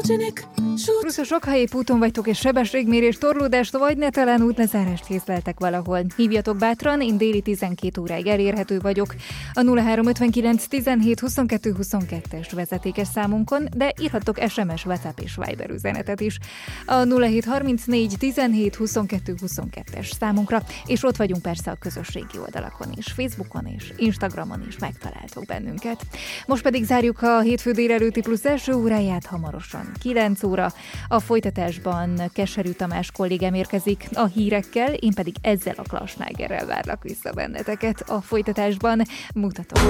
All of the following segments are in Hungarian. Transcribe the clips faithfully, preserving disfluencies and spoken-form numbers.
Plusz a sok helyépp úton vagytok és sebességmérés, torlódást vagy netelen útlezárást készleltek valahol. Hívjatok bátran, én déli tizenkét óráig elérhető vagyok a nulla három ötvenkilenc tizenhét huszonkettő huszonkettes vezetékes számunkon, de írhattok es em es, WhatsApp és Viber üzenetet is a nulla hét harmincnégy tizenhét huszonkettő huszonkettes számunkra, és ott vagyunk persze a közösségi oldalakon is, Facebookon és Instagramon is megtaláltok bennünket. Most pedig zárjuk a hétfő délelőtti plusz első óráját hamarosan. kilenc óra, a folytatásban Keserű Tamás kollégám érkezik a hírekkel, én pedig ezzel a Klassnágerrel várlak vissza benneteket a folytatásban. Mutatom.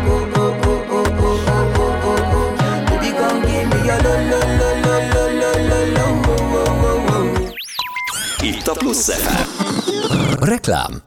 Itt a Plusz ef em. Reklám.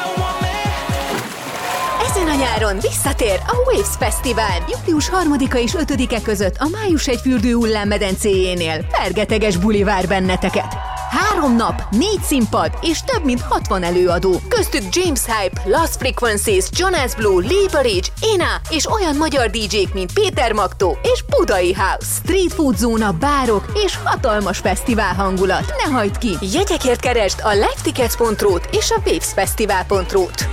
Ezen a nyáron visszatér a Waves Fesztivál. július harmadika és ötödike között a Május-hegyfürdő hullámmedencéjénél fergeteges buli vár benneteket. Három nap, négy színpad és több mint hatvan előadó. Köztük James Hype, Lost Frequencies, Jonas Blue, Lee Parage, Ena és olyan magyar dé jék, mint Péter Magtó és Budai House. Street food zóna, bárok és hatalmas fesztivál hangulat. Ne hagyd ki! Jegyekért keresd a livetickets pont ru-t és a wavesfestival pont ru-t.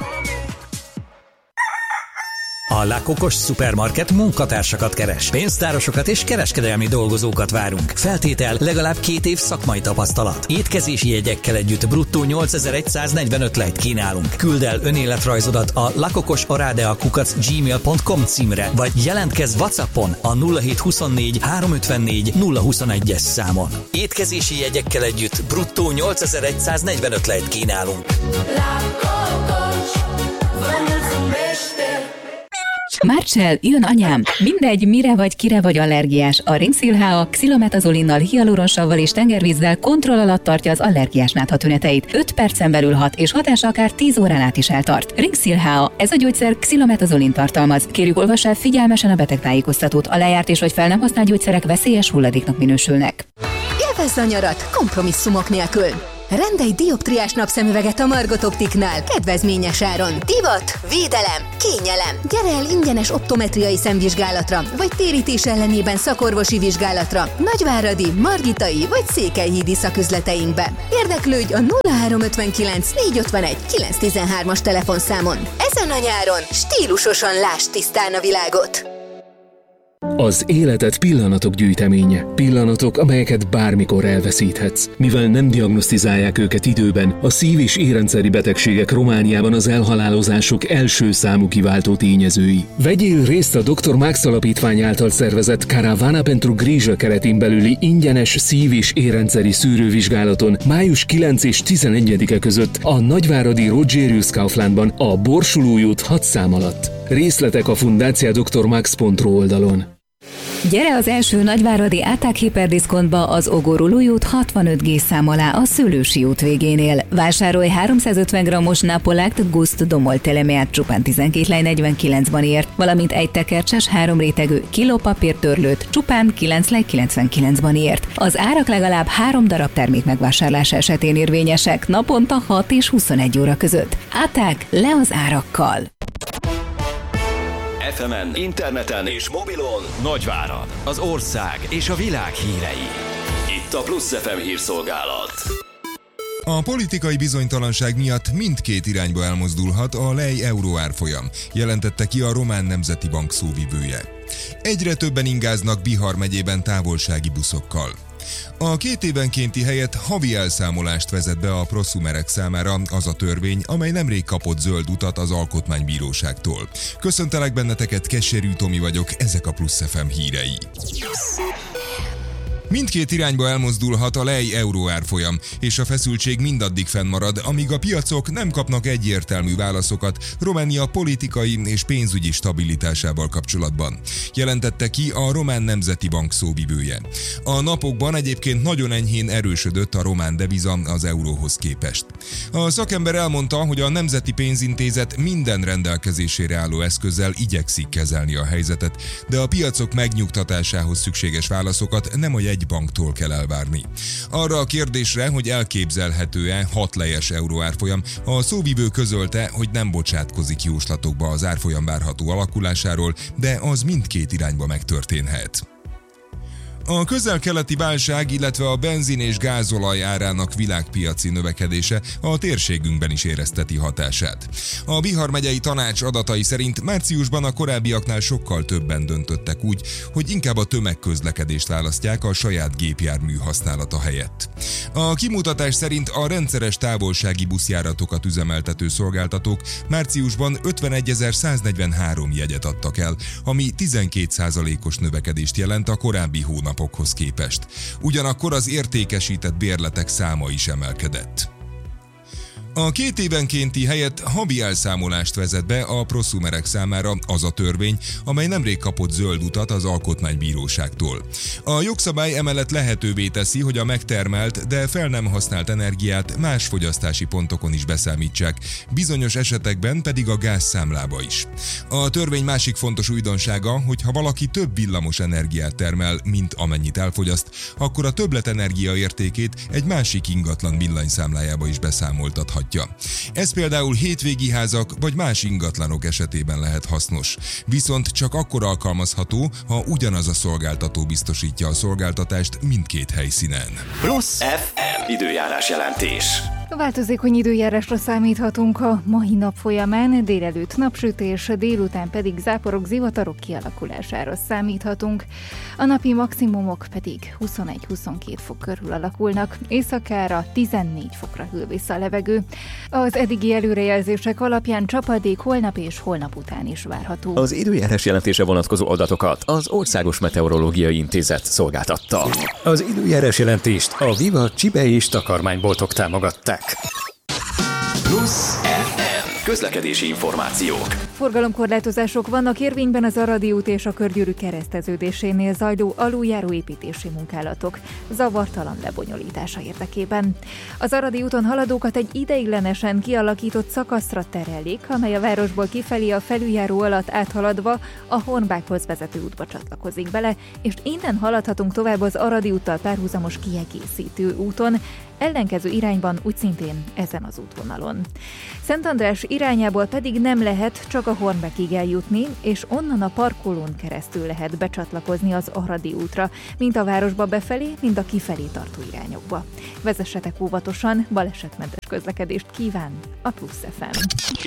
A La Kokos Supermarket munkatársakat keres. Pénztárosokat és kereskedelmi dolgozókat várunk. Feltétel legalább két év szakmai tapasztalat. Étkezési jegyekkel együtt bruttó nyolcezer-száznegyvenöt lejt kínálunk. Küld el önéletrajzodat a lakokosoradea kukac gmail pont com címre, vagy jelentkezz WhatsAppon a nulla hét huszonnégy háromszázötvennégy nulla huszonegyes számon. Étkezési jegyekkel együtt bruttó nyolcezer-száznegyvenöt lejt kínálunk. La Kokos, Marcell, jön anyám! Mindegy, mire vagy, kire vagy allergiás. A Ringszil-H A xilometazolinal, hialuronsavval és tengervízzel kontroll alatt tartja az allergiás nátha tüneteit. öt percen belül hat, és hatása akár tíz órán át is eltart. Ringszil-H A, ez a gyógyszer xilometazolin tartalmaz. Kérjük, olvass el figyelmesen a betegtájékoztatót. A lejárt és vagy fel nem használt gyógyszerek veszélyes hulladéknak minősülnek. Élvezz a nyarat kompromisszumok nélkül! Rendelj dioptriás napszemüveget a Margot Optiknál, kedvezményes áron. Divat, védelem, kényelem. Gyere el ingyenes optometriai szemvizsgálatra, vagy térítés ellenében szakorvosi vizsgálatra, nagyváradi, margitai vagy székelyhídi szaküzleteinkbe. Érdeklődj a nulla három ötvenkilenc négyszázötvenegy kilencszáztizenhármas telefonszámon. Ezen a nyáron stílusosan lásd tisztán a világot. Az életed pillanatok gyűjteménye. Pillanatok, amelyeket bármikor elveszíthetsz. Mivel nem diagnosztizálják őket időben, a szív- és érrendszeri betegségek Romániában az elhalálozások első számú kiváltó tényezői. Vegyél részt a doktor Max Alapítvány által szervezett Caravana pentru Grijă keretén belüli ingyenes szív- és érrendszeri szűrővizsgálaton május kilencedike és tizenegyedike között a nagyváradi Rogerius Kauflandban a Borsulói út hat szám alatt. Részletek a fundácia doktor max pont ru oldalon. Gyere az első nagyváradi Áták hiperdiszkontba az Ogorulói út hatvanöt G szám alá a Szőlősi út végénél. Vásárolj háromszázötven grammos Napolakt Gust Domol telemeát csupán tizenkét lej negyvenkilencben ért, valamint egy tekercses három rétegű kilópapírtörlőt csupán kilenc lej kilencvenkilencben ért. Az árak legalább három darab termék megvásárlása esetén érvényesek, naponta hat és huszonegy óra között. Áták, le az árakkal! ef emen, interneten és mobilon Nagyvárad, az ország és a világ hírei. Itt a Plusz ef em hírszolgálat. A politikai bizonytalanság miatt mindkét irányba elmozdulhat a lej euró árfolyam, jelentette ki a Román Nemzeti Bank szóvivője. Egyre többen ingáznak Bihar megyében távolsági buszokkal. A két évenkénti helyett havi elszámolást vezet be a proszumerek számára az a törvény, amely nemrég kapott zöld utat az Alkotmánybíróságtól. Köszöntelek benneteket, Keserű Tomi vagyok, ezek a Plusz ef em hírei. Mindkét irányba elmozdulhat a lej euró árfolyam, és a feszültség mindaddig fennmarad, amíg a piacok nem kapnak egyértelmű válaszokat Románia politikai és pénzügyi stabilitásával kapcsolatban, jelentette ki a Román Nemzeti Bank szóvivője. A napokban egyébként nagyon enyhén erősödött a román deviza az euróhoz képest. A szakember elmondta, hogy a Nemzeti Pénzintézet minden rendelkezésére álló eszközzel igyekszik kezelni a helyzetet, de a piacok megnyugtatásához szükséges válaszokat nem a jegybanktól kell elvárni. Arra a kérdésre, hogy elképzelhető-e hat lejes euróárfolyam, a szóvivő közölte, hogy nem bocsátkozik jóslatokba az árfolyam várható alakulásáról, de az mindkét irányba megtörténhet. A közel-keleti válság, illetve a benzin és gázolaj árának világpiaci növekedése a térségünkben is érezteti hatását. A Bihar megyei tanács adatai szerint márciusban a korábbiaknál sokkal többen döntöttek úgy, hogy inkább a tömegközlekedést választják a saját gépjármű használata helyett. A kimutatás szerint a rendszeres távolsági buszjáratokat üzemeltető szolgáltatók márciusban ötvenegyezer-száznegyvenhárom jegyet adtak el, ami tizenkét százalékos növekedést jelent a korábbi hónapokhoz képest. Ugyanakkor az értékesített bérletek száma is emelkedett. A két évenkénti helyett havi elszámolást vezet be a proszumerek számára az a törvény, amely nemrég kapott zöld utat az Alkotmánybíróságtól. A jogszabály emellett lehetővé teszi, hogy a megtermelt, de fel nem használt energiát más fogyasztási pontokon is beszámítsák, bizonyos esetekben pedig a gázszámlába is. A törvény másik fontos újdonsága, hogy ha valaki több villamos energiát termel, mint amennyit elfogyaszt, akkor a többletenergia értékét egy másik ingatlan villanyszámlájába is beszámoltathatja. Ez például hétvégi házak vagy más ingatlanok esetében lehet hasznos, viszont csak akkor alkalmazható, ha ugyanaz a szolgáltató biztosítja a szolgáltatást mindkét helyszínen. Plusz ef em időjárás jelentés. Változékony időjárásra számíthatunk a mai nap folyamán, délelőtt napsütés, délután pedig záporok, zivatarok kialakulására számíthatunk. A napi maximumok pedig huszonegy-huszonkét fok körül alakulnak, éjszakára tizennégy fokra hűl vissza a levegő. Az eddigi előrejelzések alapján csapadék holnap és holnap után is várható. Az időjárás jelentése vonatkozó adatokat az Országos Meteorológiai Intézet szolgáltatta. Az időjárás jelentést a Viva Csibe és takarmányboltok támogatták. Plusz ef em közlekedési információk. Forgalomkorlátozások vannak érvényben az Aradi út és a Körgyűrű kereszteződésénél zajló aluljáróépítési munkálatok zavartalan lebonyolítása érdekében. Az Aradi úton haladókat egy ideiglenesen kialakított szakaszra terelik, amely a városból kifelé a felüljáró alatt áthaladva a Hornbákhoz vezető útba csatlakozik bele, és innen haladhatunk tovább az Aradi úttal párhuzamos kiegészítő úton, ellenkező irányban úgy szintén ezen az útvonalon. Szent András irányából pedig nem lehet csak a Hornbákig eljutni, és onnan a parkolón keresztül lehet becsatlakozni az Aradi útra, mind a városba befelé, mind a kifelé tartó irányokba. Vezessetek óvatosan, balesetmentes közlekedést kíván a Plusz ef em.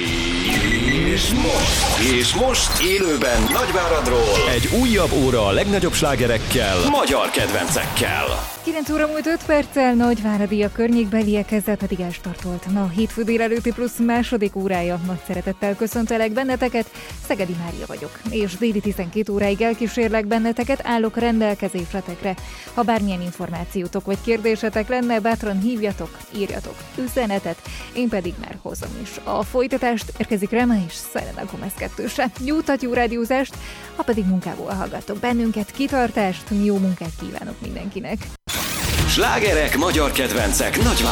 És most, és most élőben Nagyváradról egy újabb óra a legnagyobb slágerekkel, magyar kedvencekkel. kilenc óra múlt öt perccel, Nagyváradi a környékbeliek, ezzel pedig elstartolt. Na, a hétfő délelőtti Plusz második órája. Nagy szeretettel köszöntelek benneteket, Szegedi Mária vagyok, és déli tizenkét óráig elkísérlek benneteket, állok rendelkezésetekre. Ha bármilyen információtok vagy kérdésetek lenne, bátran hívjatok, írjatok üzenetet, én pedig már hozom is. A folytatást érkezik Rema és Selena Gomez kettőse. Nyújtat jó rádiózást, ha pedig munkából hallgattok bennünket, kitartást, jó munkát kívánok mindenkinek. Slágerek, magyar kedvencek, Nagyváradról.